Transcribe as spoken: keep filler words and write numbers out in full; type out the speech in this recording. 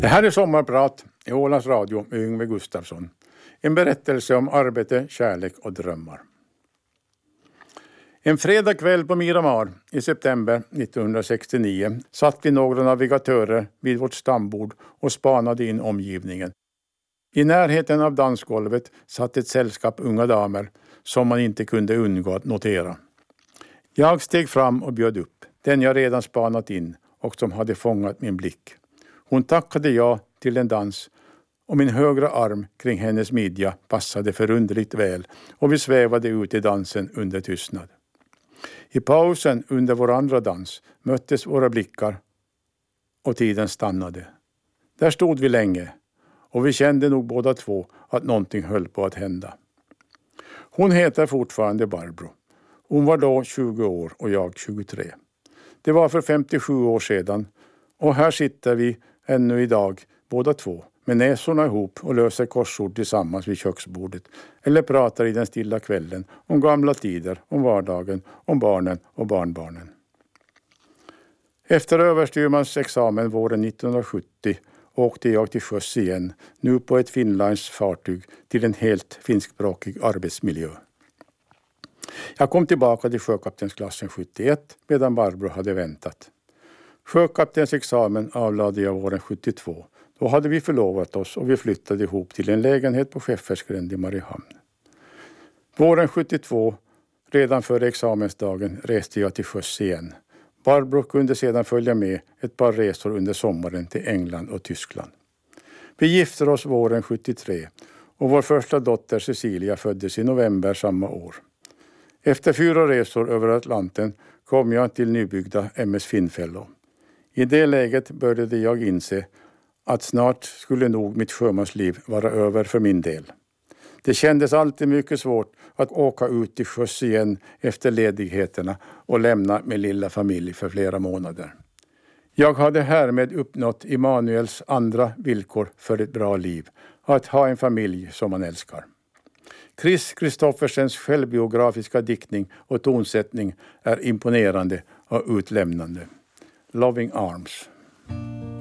Det här är Sommarprat i Ålands Radio med Yngve Gustafsson. En berättelse om arbete, kärlek och drömmar. En fredag kväll på Miramar i september nittonhundrasextionio satt vi några navigatörer vid vårt stambord och spanade in omgivningen. I närheten av dansgolvet satt ett sällskap unga damer som man inte kunde undgå att notera. Jag steg fram och bjöd upp den jag redan spanat in och som hade fångat min blick. Hon tackade ja till en dans och min högra arm kring hennes midja passade förunderligt väl och vi svävade ut i dansen under tystnad. I pausen under vår andra dans möttes våra blickar och tiden stannade. Där stod vi länge och vi kände nog båda två att någonting höll på att hända. Hon heter fortfarande Barbro. Hon var då tjugo år och jag tjugotre. Det var för femtiosju år sedan och här sitter vi ännu idag båda två med näsorna ihop och löser korsord tillsammans vid köksbordet eller pratar i den stilla kvällen om gamla tider, om vardagen, om barnen och barnbarnen. Efter överstyrmans examen våren nittonhundrasjuttio åkte jag till sjöss igen, nu på ett finländskt fartyg till en helt finskspråkig arbetsmiljö. Jag kom tillbaka till sjökaptensklassen sjuttioett medan Barbro hade väntat. Sjökaptensexamen avlade jag våren sjuttiotvå. Då hade vi förlovat oss och vi flyttade ihop till en lägenhet på Skeffersgränd i Mariehamn. Våren sjuttiotvå, redan före examensdagen, reste jag till sjöss igen. Barbro kunde sedan följa med ett par resor under sommaren till England och Tyskland. Vi gifte oss våren sjuttiotre och vår första dotter Cecilia föddes i november samma år. Efter fyra resor över Atlanten kom jag till nybyggda M S Finfellow. I det läget började jag inse att snart skulle nog mitt sjömansliv vara över för min del. Det kändes alltid mycket svårt att åka ut till sjöss igen efter ledigheterna och lämna min lilla familj för flera månader. Jag hade härmed uppnått Immanuels andra villkor för ett bra liv, att ha en familj som man älskar. Chris Kristoffersens självbiografiska diktning och tonsättning är imponerande och utlämnande. Loving Arms.